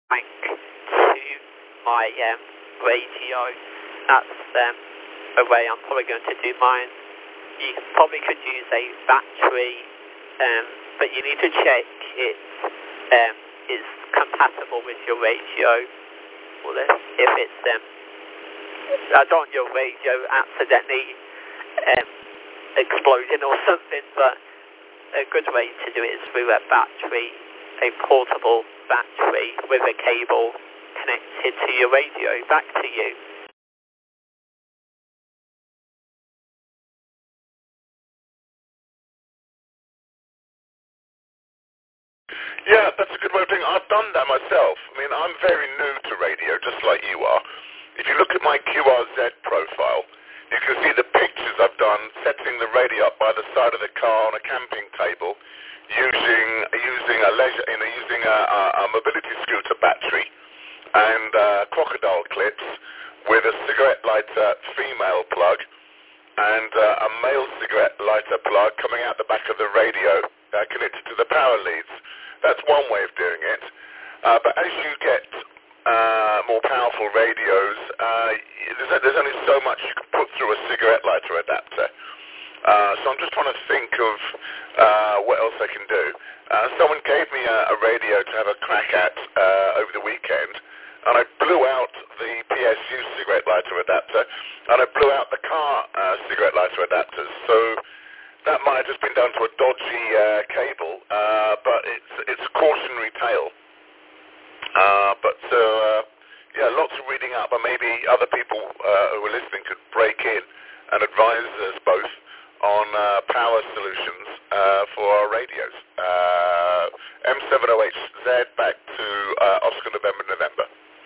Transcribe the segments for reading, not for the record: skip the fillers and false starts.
bank to my radio. That's a way I'm probably going to do mine. You probably could use a battery, but you need to check it is compatible with your radio. Or if it's I don't want your radio accidentally exploding or something, but a good way to do it is through a battery, a portable battery with a cable connected to your radio. Back to you. Yeah, that's a good way of doing it. I've done that myself. I mean, I'm very new to radio, just like you are. If you look at my QRZ profile, you can see the pictures I've done setting the radio up by the side of the car on a camping table, using a mobility scooter battery and crocodile clips with a cigarette lighter female plug and a male cigarette lighter plug coming out the back of the radio connected to the power leads. That's one way of doing it. But as you get more powerful radios, there's only so much you can put through a cigarette lighter adapter. So I'm just trying to think of what else I can do. Someone gave me a radio to have a crack at over the weekend, and I blew out the PSU cigarette lighter adapter, and I blew out the car cigarette lighter adapters. So that might have just been down to a dodgy cable, but it's a cautionary tale. Yeah, lots of reading up, but maybe other people who are listening could break in and advise us both on power solutions for our radios. M70HZ back to Oscar November.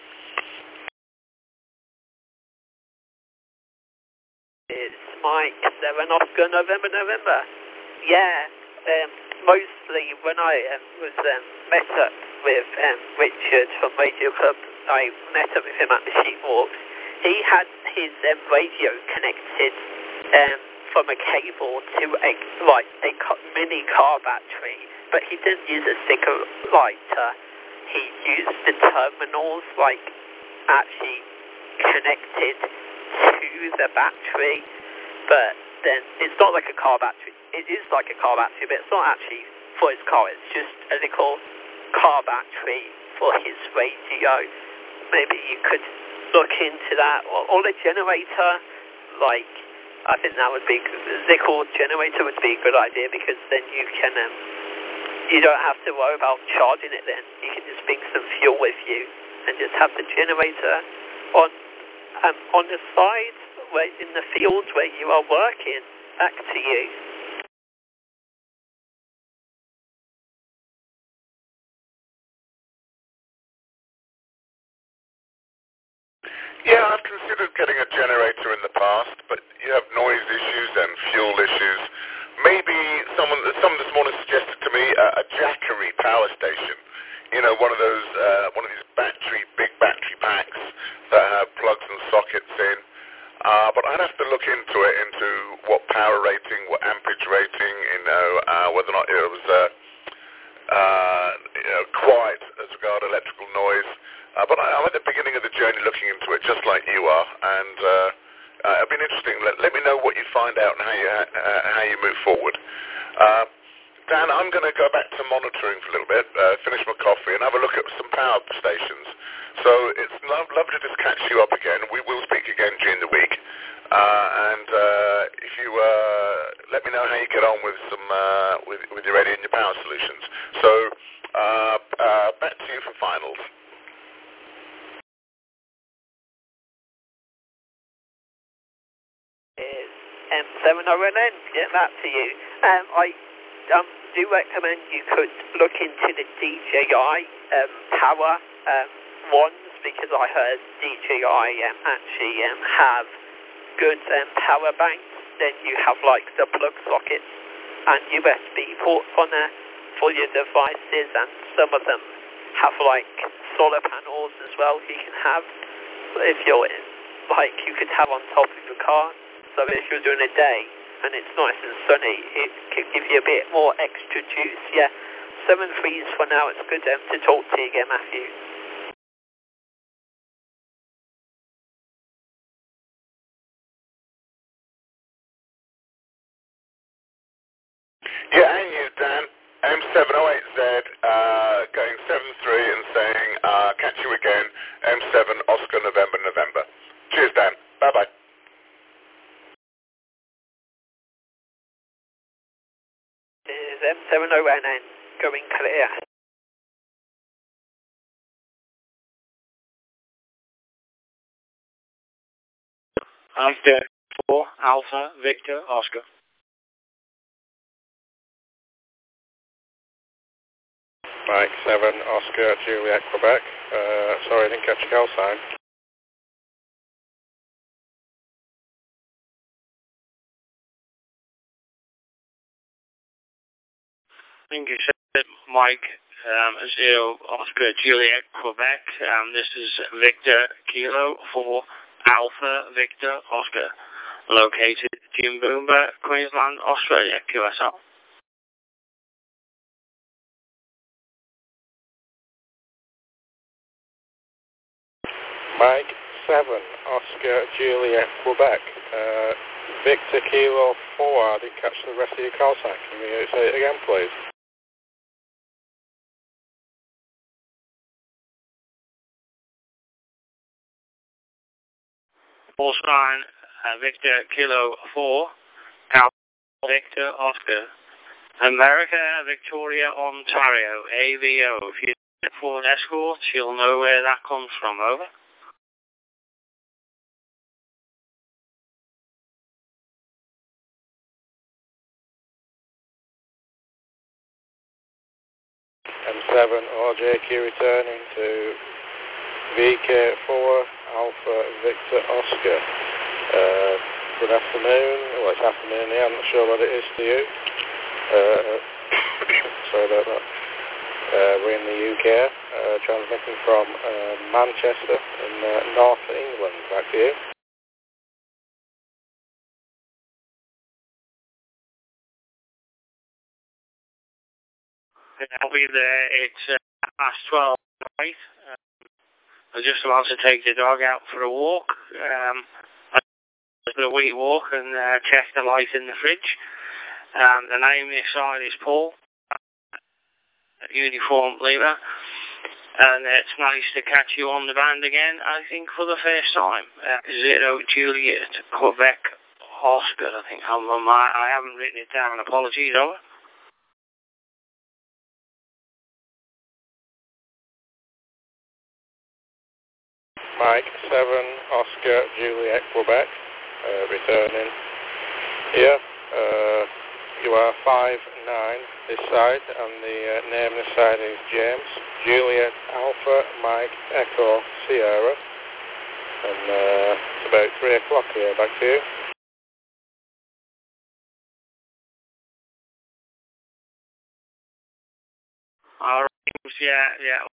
It's Mike 7 Oscar November. Yeah, mostly when I was met up with Richard from Radio Club, I met up with him at the Sheepwalks. He had his radio connected from a cable to a mini car battery, but he didn't use a cigarette lighter. He used the terminals actually connected to the battery, but then it's not like a car battery. It is like a car battery, but it's not actually for his car. It's just a little car battery for his radio. Maybe you could look into that, or the generator. I think that would be the nickel generator would be a good idea, because then you can you don't have to worry about charging it. Then you can just bring some fuel with you and just have the generator on the side where in the fields where you are working. Back to you. Yeah, I've considered getting a generator in the past, but you have noise issues and fuel issues. Maybe someone this morning suggested to me a Jackery power station. You know, one of these big battery packs that have plugs and sockets in. But I'd have to look into what power rating, what ampage rating, whether or not it was quiet as regard electrical noise. But I'm at the beginning of the journey looking into it, just like you are, and it'll be interesting. Let me know what you find out and how you move forward. Dan, I'm going to go back to monitoring for a little bit, finish my coffee, and have a look at some power stations. So it's lovely to just catch you up again. We will speak again during the week. And if you let me know how you get on with some with your radio and your power solutions. So back to you for finals. M7ONN, get that to you. I do recommend you could look into the DJI power ones, because I heard DJI actually have good power banks. Then you have the plug sockets and USB ports on there for your devices, and some of them have solar panels as well. You can have, if you're you could have on top of your car. So if you're doing a day and it's nice and sunny, it could give you a bit more extra juice. Yeah, 7 3s for now. It's good to talk to you again, Matthew. catch you again. M7 Oscar November November. Cheers, Dan. Bye-bye. This is M70NN going clear. Oscar 4 Alpha Victor Oscar. Mike 7 Oscar Juliet Quebec. Sorry, I didn't catch your call sign. I think you said Mike 0 Oscar Juliet Quebec. This is Victor Kilo 4 Alpha Victor Oscar, located Jimboomba, Queensland, Australia, QSL. Mike 7 Oscar Juliet Quebec. Victor Kilo 4. I didn't catch the rest of your call sign. Can you say it again, please? Full sign Victor Kilo 4 Alpha Victor Oscar, America, Victoria, Ontario, AVO. If you look for an escort, you'll know where that comes from. Over. M7 RJQ returning to VK4 Alpha Victor Oscar. Good afternoon. Well, it's afternoon here. I'm not sure what it is to you. Sorry about that. We're in the UK, transmitting from Manchester in North England. Back to you. I'll be there. It's past 12 night. I'm just about to take the dog out for a walk. A wee walk and check the light in the fridge. The name this side is Paul, uniform leader, and it's nice to catch you on the band again, I think for the first time. 0 Juliet Quebec Oscar, I think. I haven't written it down, apologies, over. Mike 7 Oscar Juliet Quebec, returning here. You are 5-9 this side, and the name this side is James. Juliet Alpha Mike Echo Sierra, and it's about 3 o'clock here. Back to you. Alright, yeah.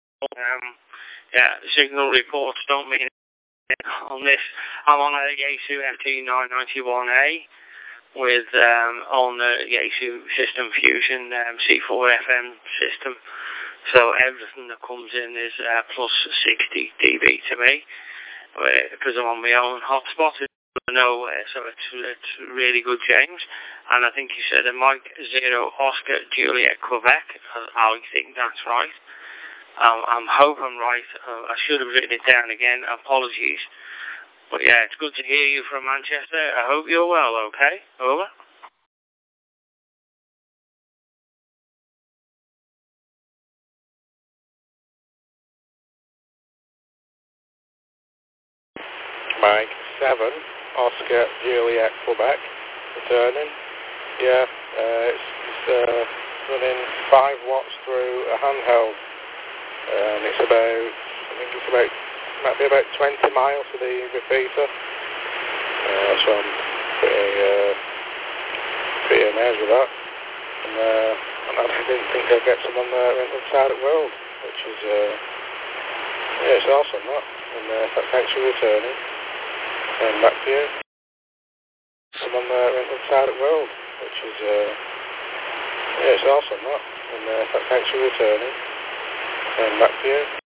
Signal reports don't mean on this. I'm on a Yaesu FT991A with on the Yaesu System Fusion C4 FM system. So everything that comes in is plus 60 dB to me, because I'm on my own hotspot. Nowhere, so it's really good, James. And I think you said a Mike 0 Oscar Juliet Quebec. I think that's right. I'm hoping I'm right. I should have written it down again. Apologies. But yeah, it's good to hear you from Manchester. I hope you're well, okay? Over. Mike 7 Oscar Juliet Quebec, returning. Yeah, it's running 5 watts through a handheld. And it's about, I think it's about, might be about 20 miles to the repeater. So I'm pretty amazed with that. And I didn't think I'd get some on the rental side at World, which is, yeah, it's awesome that. And thanks for returning. And back to you. Some on the rental side at World, which is, yeah, it's awesome that. And thanks for returning. And back to you.